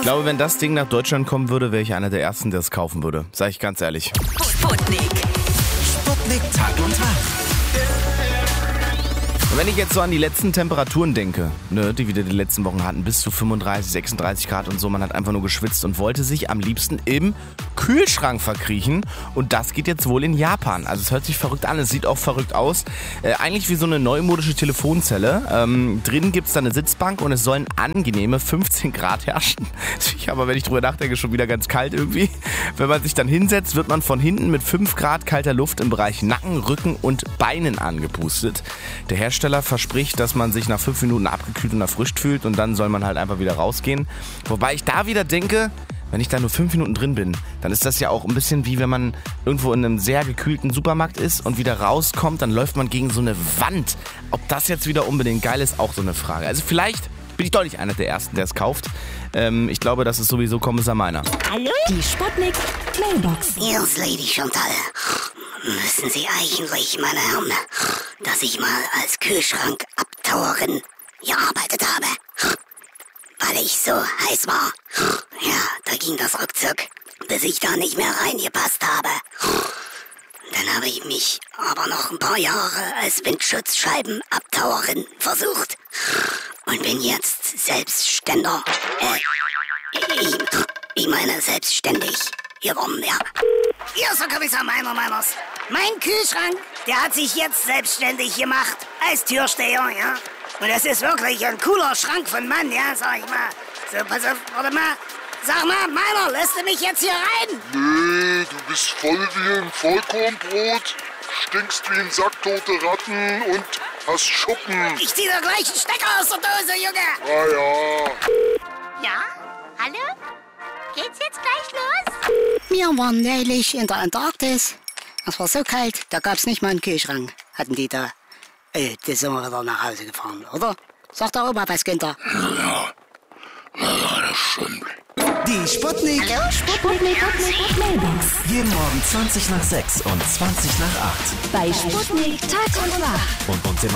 glaube, wenn das Ding nach Deutschland kommen würde, wäre ich einer der Ersten, der es kaufen würde. Sag ich ganz ehrlich. Sputnik. Sputnik Tag und Tag. Und wenn ich jetzt so an die letzten Temperaturen denke, ne, die wir die letzten Wochen hatten, bis zu 35, 36 Grad und so, man hat einfach nur geschwitzt und wollte sich am liebsten im Kühlschrank verkriechen. Und das geht jetzt wohl in Japan. Also es hört sich verrückt an, es sieht auch verrückt aus. Eigentlich wie so eine neumodische Telefonzelle. Drin gibt es da eine Sitzbank und es sollen angenehme 15 Grad herrschen. Aber wenn ich drüber nachdenke, schon wieder ganz kalt irgendwie. Wenn man sich dann hinsetzt, wird man von hinten mit 5 Grad kalter Luft im Bereich Nacken, Rücken und Beinen angepustet. Der Hersteller verspricht, dass man sich nach 5 Minuten abgekühlt und erfrischt fühlt und dann soll man halt einfach wieder rausgehen. Wobei ich da wieder denke, wenn ich da nur 5 Minuten drin bin, dann ist das ja auch ein bisschen wie wenn man irgendwo in einem sehr gekühlten Supermarkt ist und wieder rauskommt, dann läuft man gegen so eine Wand. Ob das jetzt wieder unbedingt geil ist, auch so eine Frage. Also vielleicht bin ich doch nicht einer der Ersten, der es kauft. Ich glaube, das ist sowieso Kommissar Meiner. Hallo? Die Sputnik Mailbox. Yes, Lady Chantal. Müssen Sie eigentlich, meine Herren, dass ich mal als Kühlschrankabtauerin gearbeitet habe? Weil ich so heiß war. Ja, da ging das ruckzuck, bis ich da nicht mehr reingepasst habe. Dann habe ich mich aber noch ein paar Jahre als Windschutzscheibenabtauerin versucht. Und bin jetzt Selbstständer. Ich meine selbstständig geworden, ja. Hier ist der Kommissar Meiners. Mein Kühlschrank, der hat sich jetzt selbstständig gemacht als Türsteher, ja. Und das ist wirklich ein cooler Schrank von Mann, ja, sag ich mal. So, pass auf, warte mal. Sag mal, Meiner, lässt du mich jetzt hier rein? Nee, du bist voll wie ein Vollkornbrot, stinkst wie ein Sack tote Ratten und hast Schuppen. Ich zieh da gleich einen Stecker aus der Dose, Junge. Ah ja. Ja? Hallo? Geht's jetzt gleich los? Wir waren neulich in der Antarktis. Es war so kalt, da gab's nicht mal einen Kühlschrank. Hatten die da. Die sind wir wieder nach Hause gefahren, oder? Sagt der Opa was, Günther? Ja, das stimmt. Die Sputnik. Hallo? Sputnik Mailbox. Jeden Morgen 20 nach 6 und 20 nach 8. Bei Sputnik Tag und Nacht. Und im